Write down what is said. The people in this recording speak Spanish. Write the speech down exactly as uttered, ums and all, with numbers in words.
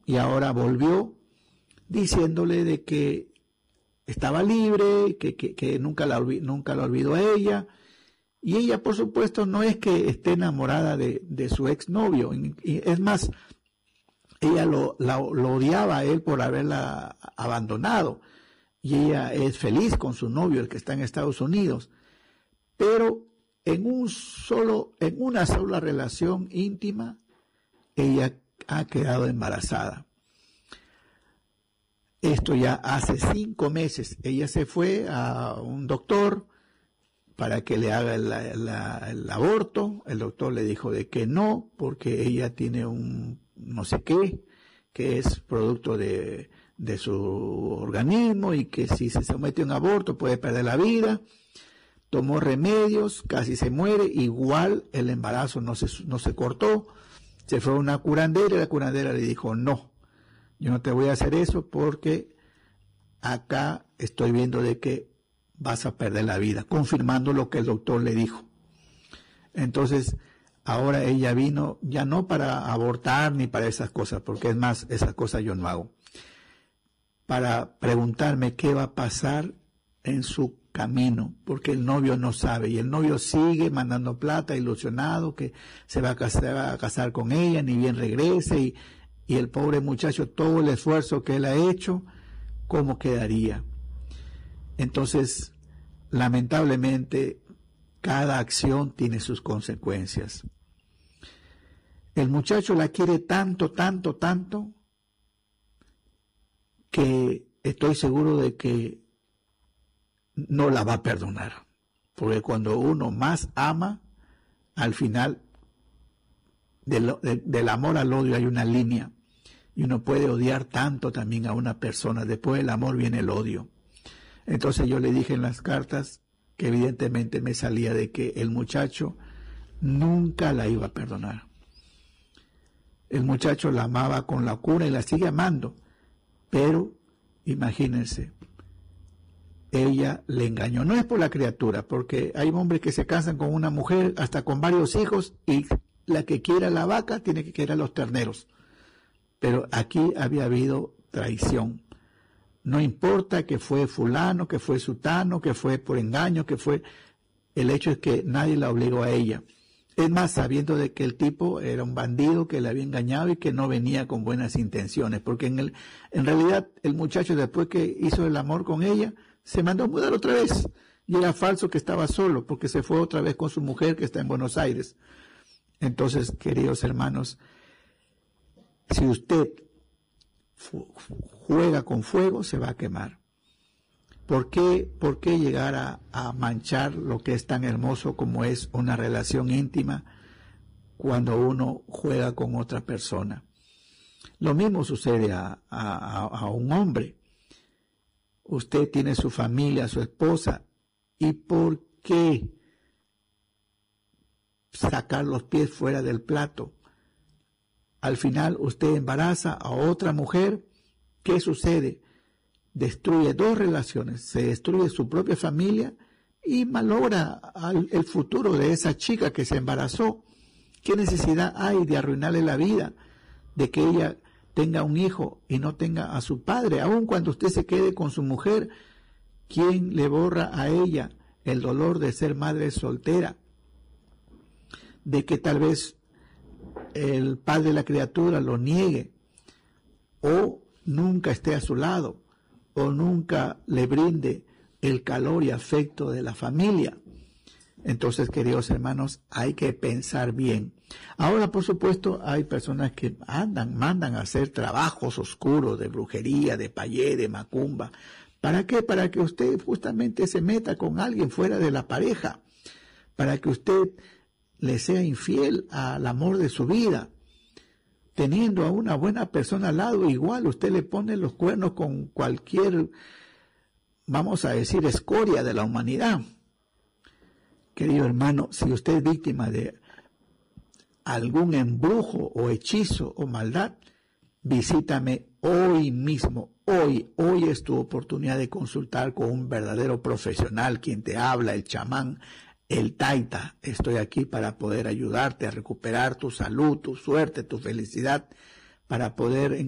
y ahora volvió diciéndole de que estaba libre, que, que, que nunca, la, nunca la olvidó a ella, y ella por supuesto no es que esté enamorada de, de su exnovio, y es más, ella lo, la, lo odiaba a él por haberla abandonado, y ella es feliz con su novio, el que está en Estados Unidos, pero en un solo, en una sola relación íntima, ella ha quedado embarazada. Esto ya hace cinco meses. Ella se fue a un doctor para que le haga el, la, el aborto. El doctor le dijo de que no, porque ella tiene un no sé qué, que es producto de, de su organismo y que si se somete a un aborto puede perder la vida. Tomó remedios, casi se muere, igual el embarazo no se, no se cortó. Se fue a una curandera y la curandera le dijo no. Yo no te voy a hacer eso porque acá estoy viendo de que vas a perder la vida, confirmando lo que el doctor le dijo. Entonces, ahora ella vino ya no para abortar ni para esas cosas, porque es más, esas cosas yo no hago, para preguntarme qué va a pasar en su camino, porque el novio no sabe, y el novio sigue mandando plata, ilusionado, que se va a casar, se va a casar con ella, ni bien regrese, y Y el pobre muchacho, todo el esfuerzo que él ha hecho, ¿cómo quedaría? Entonces, lamentablemente, cada acción tiene sus consecuencias. El muchacho la quiere tanto, tanto, tanto, que estoy seguro de que no la va a perdonar. Porque cuando uno más ama, al final, del, de, del amor al odio hay una línea. Y uno puede odiar tanto también a una persona. Después del amor viene el odio. Entonces yo le dije en las cartas que evidentemente me salía de que el muchacho nunca la iba a perdonar. El muchacho la amaba con locura y la sigue amando. Pero, imagínense, ella le engañó. No es por la criatura, porque hay hombres que se casan con una mujer hasta con varios hijos y la que quiera la vaca tiene que querer a los terneros. Pero aquí había habido traición. No importa que fue fulano, que fue sutano, que fue por engaño, que fue... El hecho es que nadie la obligó a ella. Es más, sabiendo de que el tipo era un bandido, que le había engañado y que no venía con buenas intenciones. Porque en, el, en realidad el muchacho, después que hizo el amor con ella, se mandó a mudar otra vez. Y era falso que estaba solo, porque se fue otra vez con su mujer que está en Buenos Aires. Entonces, queridos hermanos, si usted juega con fuego, se va a quemar. ¿Por qué, por qué llegar a, a manchar lo que es tan hermoso como es una relación íntima cuando uno juega con otra persona? Lo mismo sucede a, a, a un hombre. Usted tiene su familia, su esposa, ¿y por qué sacar los pies fuera del plato? Al final usted embaraza a otra mujer. ¿Qué sucede? Destruye dos relaciones, se destruye su propia familia y malogra el futuro de esa chica que se embarazó. ¿Qué necesidad hay de arruinarle la vida, de que ella tenga un hijo y no tenga a su padre? Aun cuando usted se quede con su mujer, ¿quién le borra a ella el dolor de ser madre soltera? De que tal vez el padre de la criatura lo niegue, o nunca esté a su lado, o nunca le brinde el calor y afecto de la familia. Entonces, queridos hermanos, hay que pensar bien. Ahora, por supuesto, hay personas que andan, mandan a hacer trabajos oscuros de brujería, de payé, de macumba. ¿Para qué? Para que usted justamente se meta con alguien fuera de la pareja, para que usted le sea infiel al amor de su vida. Teniendo a una buena persona al lado, igual usted le pone los cuernos con cualquier, vamos a decir, escoria de la humanidad. Querido hermano, si usted es víctima de algún embrujo o hechizo o maldad, visítame hoy mismo. Hoy, hoy es tu oportunidad de consultar con un verdadero profesional, quien te habla, el chamán, el taita. Estoy aquí para poder ayudarte a recuperar tu salud, tu suerte, tu felicidad, para poder